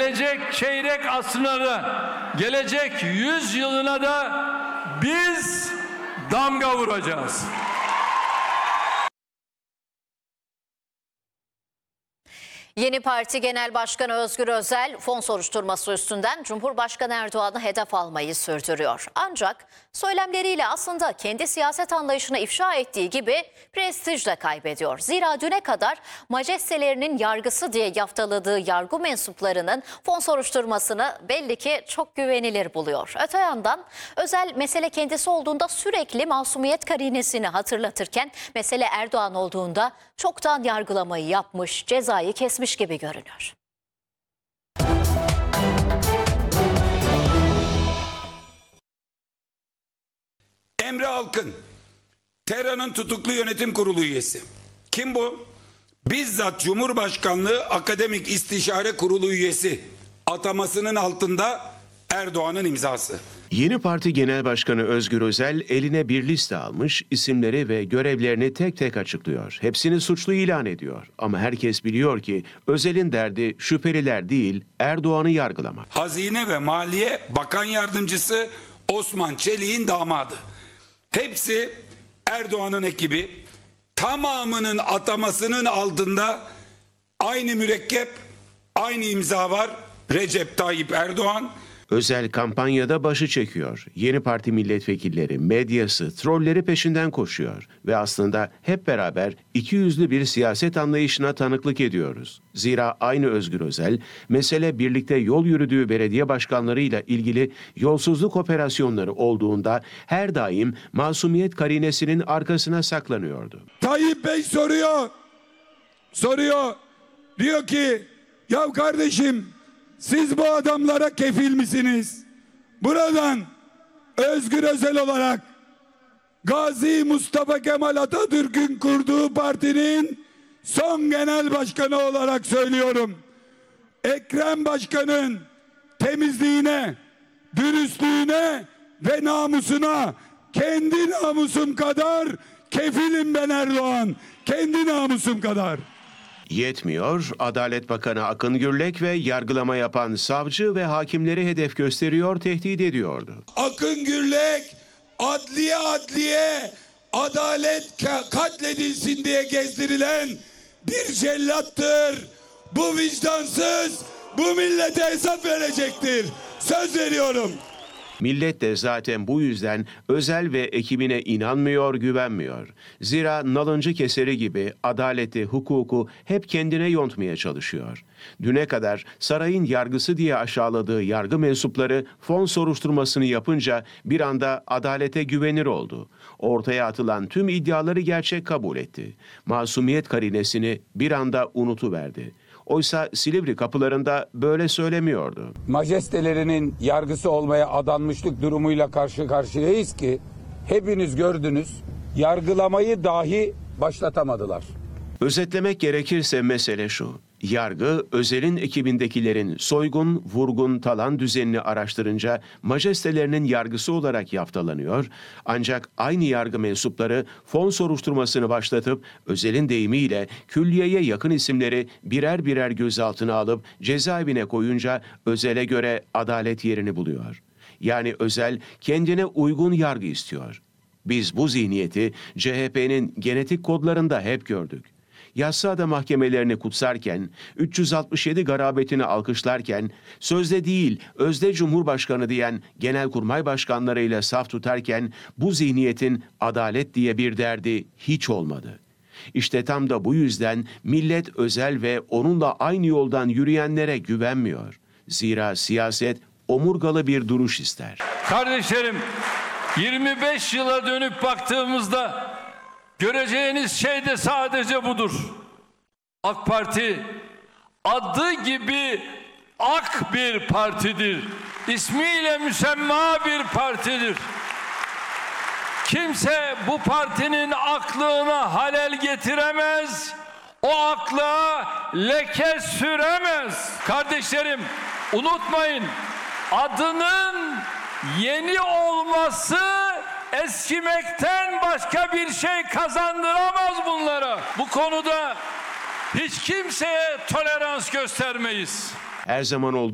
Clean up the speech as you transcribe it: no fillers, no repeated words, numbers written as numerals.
gelecek çeyrek asrına da, gelecek 100 yılına da biz damga vuracağız. Yeni Parti Genel Başkanı Özgür Özel fon soruşturması üstünden Cumhurbaşkanı Erdoğan'ı hedef almayı sürdürüyor. Ancak söylemleriyle aslında kendi siyaset anlayışını ifşa ettiği gibi prestij de kaybediyor. Zira düne kadar majestelerinin yargısı diye yaftaladığı yargı mensuplarının fon soruşturmasını belli ki çok güvenilir buluyor. Öte yandan Özel mesele kendisi olduğunda sürekli masumiyet karinesini hatırlatırken mesele Erdoğan olduğunda çoktan yargılamayı yapmış, cezayı kesmiş gibi görünüyor. Emre Alkın, TERA'nın tutuklu yönetim kurulu üyesi. Kim bu? Bizzat Cumhurbaşkanlığı Akademik İstişare Kurulu üyesi. Atamasının altında Erdoğan'ın imzası. Yeni Parti Genel Başkanı Özgür Özel eline bir liste almış, isimleri ve görevlerini tek tek açıklıyor. Hepsini suçlu ilan ediyor. Ama herkes biliyor ki Özel'in derdi şüpheliler değil, Erdoğan'ı yargılamak. Hazine ve Maliye Bakan Yardımcısı Osman Çelik'in damadı. Hepsi Erdoğan'ın ekibi. Tamamının atamasının altında aynı mürekkep, aynı imza var. Recep Tayyip Erdoğan. Özel kampanyada başı çekiyor. Yeni Parti milletvekilleri, medyası, trolleri peşinden koşuyor. Ve aslında hep beraber ikiyüzlü bir siyaset anlayışına tanıklık ediyoruz. Zira aynı Özgür Özel, mesele birlikte yol yürüdüğü belediye başkanlarıyla ilgili yolsuzluk operasyonları olduğunda her daim masumiyet karinesinin arkasına saklanıyordu. Tayyip Bey soruyor. Diyor ki, ya kardeşim, siz bu adamlara kefil misiniz? Buradan Özgür Özel olarak Gazi Mustafa Kemal Atatürk'ün kurduğu partinin son genel başkanı olarak söylüyorum. Ekrem Başkan'ın temizliğine, dürüstlüğüne ve namusuna kendi namusum kadar kefilim ben Erdoğan. Kendi namusum kadar. Yetmiyor, Adalet Bakanı Akın Gürlek ve yargılama yapan savcı ve hakimleri hedef gösteriyor, tehdit ediyordu. Akın Gürlek adliye adalet katledilsin diye gezdirilen bir cellattır. Bu vicdansız bu millete hesap verecektir. Söz veriyorum. Millet de zaten bu yüzden Özel ve ekibine inanmıyor, güvenmiyor. Zira nalıncı keseri gibi adaleti, hukuku hep kendine yontmaya çalışıyor. Düne kadar sarayın yargısı diye aşağıladığı yargı mensupları fon soruşturmasını yapınca bir anda adalete güvenir oldu. Ortaya atılan tüm iddiaları gerçek kabul etti. Masumiyet karinesini bir anda unutuverdi. Oysa Silivri kapılarında böyle söylemiyordu. Majestelerinin yargısı olmaya adanmışlık durumuyla karşı karşıyayız ki hepiniz gördünüz, yargılamayı dahi başlatamadılar. Özetlemek gerekirse mesele şu. Yargı, Özel'in ekibindekilerin soygun, vurgun, talan düzenini araştırınca majestelerinin yargısı olarak yaftalanıyor. Ancak aynı yargı mensupları fon soruşturmasını başlatıp Özel'in deyimiyle külliyeye yakın isimleri birer birer gözaltına alıp cezaevine koyunca Özel'e göre adalet yerini buluyor. Yani Özel kendine uygun yargı istiyor. Biz bu zihniyeti CHP'nin genetik kodlarında hep gördük. Yassıada mahkemelerini kutsarken, 367 garabetini alkışlarken, sözde değil, özde Cumhurbaşkanı diyen genelkurmay başkanlarıyla saf tutarken bu zihniyetin adalet diye bir derdi hiç olmadı. İşte tam da bu yüzden millet Özel ve onunla aynı yoldan yürüyenlere güvenmiyor. Zira siyaset omurgalı bir duruş ister. Kardeşlerim, 25 yıla dönüp baktığımızda göreceğiniz şey de sadece budur. AK Parti adı gibi ak bir partidir. İsmiyle müsemma bir partidir. Kimse bu partinin aklına halel getiremez, o akla leke süremez. Kardeşlerim, unutmayın, adının yeni olması eskimekten başka bir şey kazandıramaz bunlara. Bu konuda hiç kimseye tolerans göstermeyiz. Her zaman olduğu